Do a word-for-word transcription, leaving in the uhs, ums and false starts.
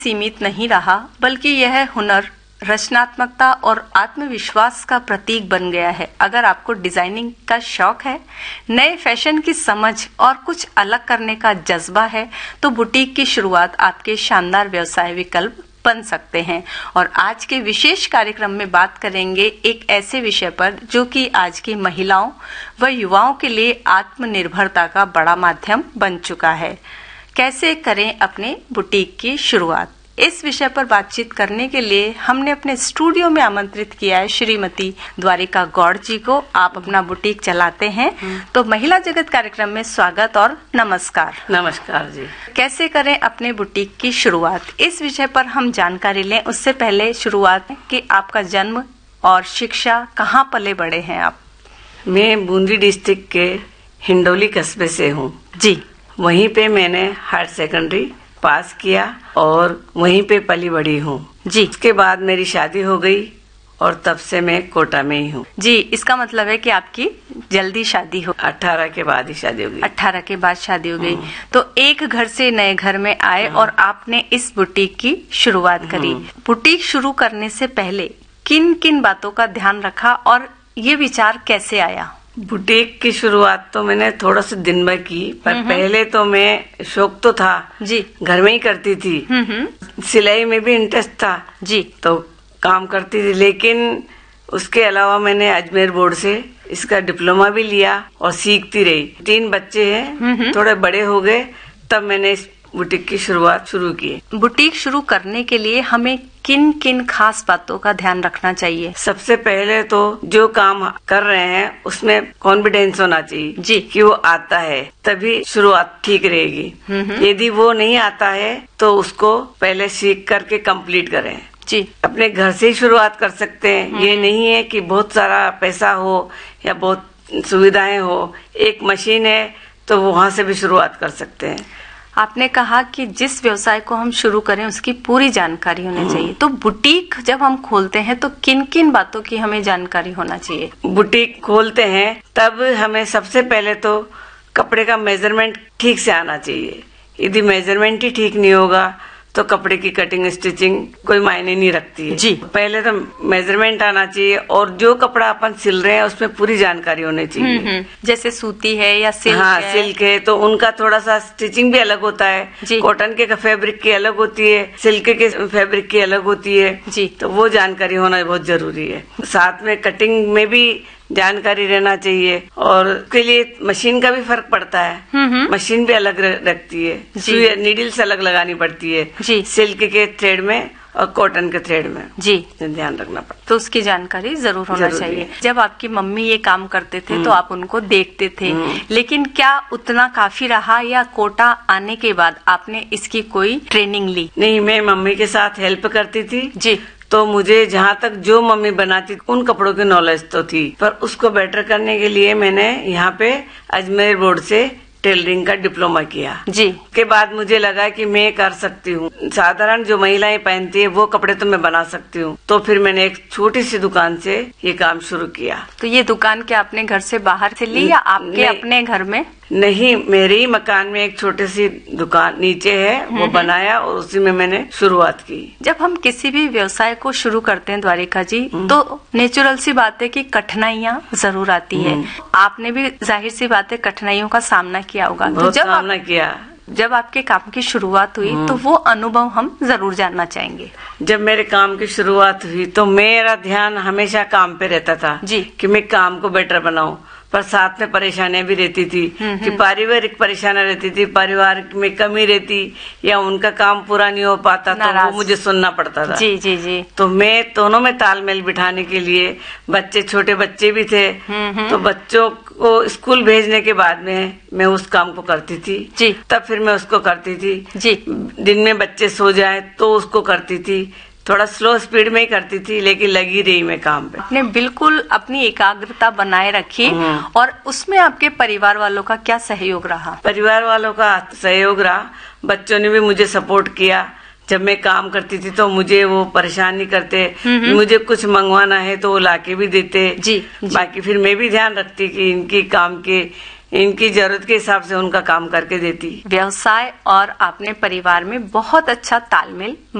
सीमित नहीं रहा, बल्कि यह हुनर रचनात्मकता और आत्मविश्वास का प्रतीक बन गया है। अगर आपको डिजाइनिंग का शौक है, नए फैशन की समझ और कुछ अलग करने का जज्बा है, तो बुटीक की शुरुआत आपके शानदार व्यवसाय विकल्प बन सकते हैं। और आज के विशेष कार्यक्रम में बात करेंगे एक ऐसे विषय पर जो कि आज की महिलाओं व युवाओं के लिए आत्मनिर्भरता का बड़ा माध्यम बन चुका है। कैसे करें अपने बुटीक की शुरुआत? इस विषय पर बातचीत करने के लिए हमने अपने स्टूडियो में आमंत्रित किया है श्रीमती द्वारिका गौड़ जी को। आप अपना बुटीक चलाते हैं, तो महिला जगत कार्यक्रम में स्वागत और नमस्कार। नमस्कार जी। कैसे करें अपने बुटीक की शुरुआत, इस विषय पर हम जानकारी लें। उससे पहले शुरुआत कि आपका जन्म और शिक्षा, कहाँ पले बड़े हैं आप? मैं बूंदी डिस्ट्रिक्ट के हिंडोली कस्बे से हूँ जी। वहीं पे मैंने हायर सेकेंडरी पास किया और वहीं पे पली बड़ी हूँ जी। उसके बाद मेरी शादी हो गई और तब से मैं कोटा में ही हूँ जी। इसका मतलब है कि आपकी जल्दी शादी हो? अठारह के बाद ही शादी हो गई। अठारह के बाद शादी हो गई, तो एक घर से नए घर में आए और आपने इस बुटीक की शुरुआत करी। बुटीक शुरू करने से पहले किन किन बातों का ध्यान रखा और ये विचार कैसे आया? बुटीक की शुरुआत तो मैंने थोड़ा सा दिन भर की, पर पहले तो मैं शौक तो था जी, घर में ही करती थी। सिलाई में भी इंटरेस्ट था जी, तो काम करती थी। लेकिन उसके अलावा मैंने अजमेर बोर्ड से इसका डिप्लोमा भी लिया और सीखती रही। तीन बच्चे हैं, थोड़े बड़े हो गए तब मैंने इस बुटीक की शुरुआत शुरू की। बुटीक शुरू करने के लिए हमें किन किन खास बातों का ध्यान रखना चाहिए? सबसे पहले तो जो काम कर रहे हैं उसमें कॉन्फिडेंस होना चाहिए जी, कि वो आता है, तभी शुरुआत ठीक रहेगी। यदि वो नहीं आता है तो उसको पहले सीख करके कंप्लीट करें जी। अपने घर से ही शुरुआत कर सकते हैं। ये नहीं है कि बहुत सारा पैसा हो या बहुत सुविधाएं हो, एक मशीन है तो वहाँ से भी शुरुआत कर सकते हैं। आपने कहा कि जिस व्यवसाय को हम शुरू करें उसकी पूरी जानकारी होनी चाहिए, तो बुटीक जब हम खोलते हैं तो किन किन बातों की हमें जानकारी होना चाहिए? बुटीक खोलते हैं तब हमें सबसे पहले तो कपड़े का मेजरमेंट ठीक से आना चाहिए। यदि मेजरमेंट ही ठीक नहीं होगा तो कपड़े की कटिंग स्टिचिंग कोई मायने नहीं रखती है जी। पहले तो मेजरमेंट आना चाहिए और जो कपड़ा अपन सिल रहे हैं उसमें पूरी जानकारी होनी चाहिए। जैसे सूती है या सिल्क हाँ, है। सिल्क है तो उनका थोड़ा सा स्टिचिंग भी अलग होता है जी। कॉटन के फैब्रिक की अलग होती है, सिल्क के फैब्रिक की अलग होती है जी। तो वो जानकारी होना बहुत जरूरी है। साथ में कटिंग में भी जानकारी रहना चाहिए और उसके लिए मशीन का भी फर्क पड़ता है। मशीन भी अलग रखती है, सुई नीडल्स अलग लगानी पड़ती है जी। सिल्क के थ्रेड में और कॉटन के थ्रेड में जी, ध्यान रखना पड़ता है। तो उसकी जानकारी जरूर होना जरूरी चाहिए। है। जब आपकी मम्मी ये काम करते थे तो आप उनको देखते थे, लेकिन क्या उतना काफी रहा या कोटा आने के बाद आपने इसकी कोई ट्रेनिंग ली? नहीं, मैं मम्मी के साथ हेल्प करती थी जी। तो मुझे जहाँ तक जो मम्मी बनाती उन कपड़ों की नॉलेज तो थी, पर उसको बेटर करने के लिए मैंने यहाँ पे अजमेर बोर्ड से टेलरिंग का डिप्लोमा किया जी। के बाद मुझे लगा कि मैं कर सकती हूँ, साधारण जो महिलाएं पहनती है वो कपड़े तो मैं बना सकती हूँ। तो फिर मैंने एक छोटी सी दुकान से ये काम शुरू किया। तो ये दुकान क्या आपने घर से बाहर से ली या आपके अपने घर में? नहीं, मेरे ही मकान में एक छोटी सी दुकान नीचे है, वो बनाया और उसी में मैंने शुरुआत की। जब हम किसी भी व्यवसाय को शुरू करते हैं द्वारिका जी, तो नेचुरल सी बात है कि कठिनाइयाँ जरूर आती है। आपने भी जाहिर सी बात है कठिनाइयों का सामना किया होगा। तो बहुत जब सामना आप, किया जब आपके काम की शुरुआत हुई तो वो अनुभव हम जरूर जानना चाहेंगे। जब मेरे काम की शुरुआत हुई तो मेरा ध्यान हमेशा काम पे रहता था जी। कि मैं काम को बेटर बनाऊं, पर साथ में परेशानियां भी रहती थी कि पारिवारिक परेशानियां रहती थी, परिवार में कमी रहती या उनका काम पूरा नहीं हो पाता तो वो मुझे सुनना पड़ता था। जी जी जी। तो मैं दोनों में तालमेल बिठाने के लिए, बच्चे छोटे बच्चे भी थे तो बच्चों को स्कूल भेजने के बाद में मैं उस काम को करती थी जी। तब फिर मैं उसको करती थी जी। दिन में बच्चे सो जाए तो उसको करती थी, थोड़ा स्लो स्पीड में ही करती थी लेकिन लगी रही मैं काम पे। आपने बिल्कुल अपनी एकाग्रता बनाए रखी। और उसमें आपके परिवार वालों का क्या सहयोग रहा? परिवार वालों का सहयोग रहा, बच्चों ने भी मुझे सपोर्ट किया। जब मैं काम करती थी तो मुझे वो परेशान नहीं करते, मुझे कुछ मंगवाना है तो वो लाके भी देते जी, जी। बाकी फिर मैं भी ध्यान रखती कि इनकी काम के इनकी जरूरत के हिसाब से उनका काम करके देती। व्यवसाय और अपने परिवार में बहुत अच्छा तालमेल